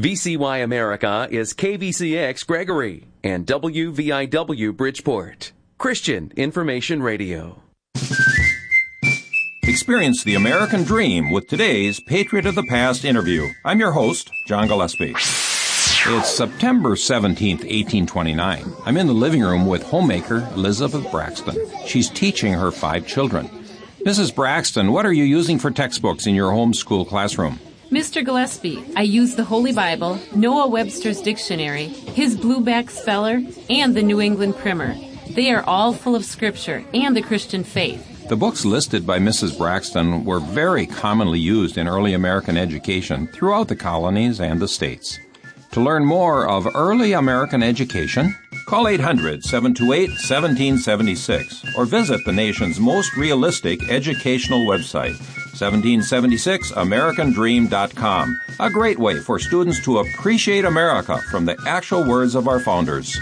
VCY America is KVCX Gregory and WVIW Bridgeport. Christian Information Radio. Experience the American dream with today's Patriot of the Past interview. I'm your host, John Gillespie. It's September 17th, 1829. I'm in the living room with homemaker Elizabeth Braxton. She's teaching her 5 children. Mrs. Braxton, what are you using for textbooks in your homeschool classroom? Mr. Gillespie, I use the Holy Bible, Noah Webster's Dictionary, his Blueback Speller, and the New England Primer. They are all full of Scripture and the Christian faith. The books listed by Mrs. Braxton were very commonly used in early American education throughout the colonies and the states. To learn more of early American education, call 800-728-1776 or visit the nation's most realistic educational website, 1776americandream.com, a great way for students to appreciate America from the actual words of our founders.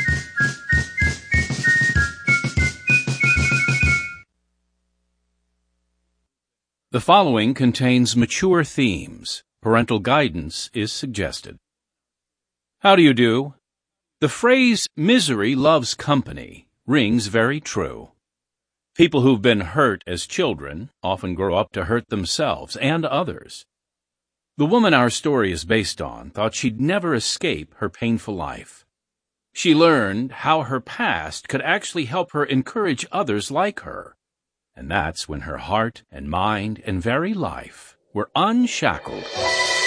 The following contains mature themes. Parental guidance is suggested. How do you do? The phrase, misery loves company, rings very true. People who've been hurt as children often grow up to hurt themselves and others. The woman our story is based on thought she'd never escape her painful life. She learned how her past could actually help her encourage others like her. And that's when her heart and mind and very life were unshackled.